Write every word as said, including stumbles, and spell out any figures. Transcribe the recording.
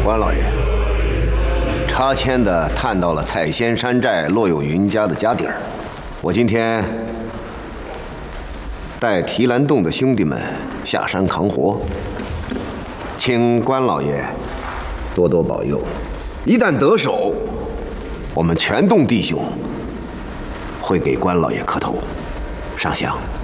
关老爷，插签的探到了采仙山寨骆有云家的家底儿。我今天带提篮洞的兄弟们下山扛活，请关老爷多多保佑。一旦得手，我们全洞弟兄会给关老爷磕头上香。